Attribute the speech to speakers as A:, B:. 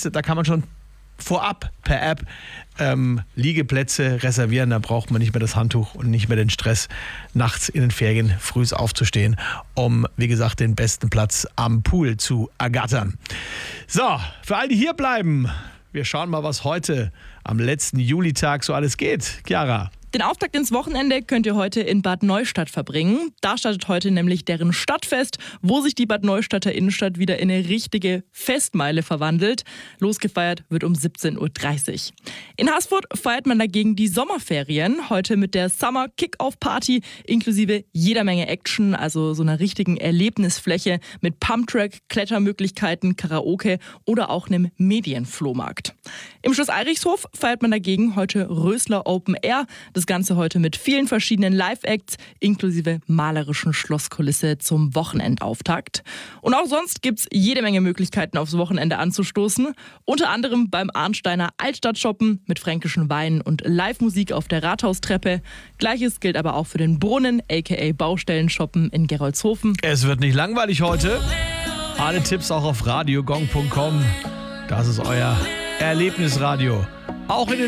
A: jetzt, da kann man schon vorab per App Liegeplätze reservieren. Da braucht man nicht mehr das Handtuch und nicht mehr den Stress, nachts in den Ferien früh aufzustehen, um, wie gesagt, den besten Platz am Pool zu ergattern. So, für all die hier bleiben, wir schauen mal, was heute am letzten Julitag so alles geht. Chiara.
B: Den Auftakt ins Wochenende könnt ihr heute in Bad Neustadt verbringen. Da startet heute nämlich deren Stadtfest, wo sich die Bad Neustadter Innenstadt wieder in eine richtige Festmeile verwandelt. Losgefeiert wird um 17:30 Uhr. In Haßfurt feiert man dagegen die Sommerferien. Heute mit der Summer Kick-Off-Party inklusive jeder Menge Action, also so einer richtigen Erlebnisfläche mit Pumptrack, Klettermöglichkeiten, Karaoke oder auch einem Medienflohmarkt. Im Schloss Eirichshof feiert man dagegen heute Rösler Open Air. Das Ganze heute mit vielen verschiedenen Live-Acts inklusive malerischen Schlosskulisse zum Wochenendauftakt. Und auch sonst gibt's jede Menge Möglichkeiten aufs Wochenende anzustoßen. Unter anderem beim Arnsteiner Altstadtshoppen mit fränkischen Weinen und Live-Musik auf der Rathaustreppe. Gleiches gilt aber auch für den Brunnen aka Baustellenshoppen in Gerolzhofen.
A: Es wird nicht langweilig heute. Alle Tipps auch auf radiogong.com. Das ist euer Erlebnisradio. Auch in den